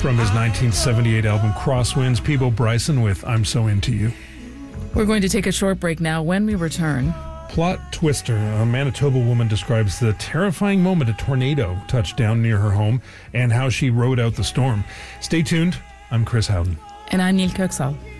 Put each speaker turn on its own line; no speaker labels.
From his 1978 album Crosswinds, Peebo Bryson with I'm So Into You.
We're going to take a short break now. When we return...
Plot twister. A Manitoba woman describes the terrifying moment a tornado touched down near her home and how she rode out the storm. Stay tuned. I'm Chris Howden.
And I'm Neil Kirksall.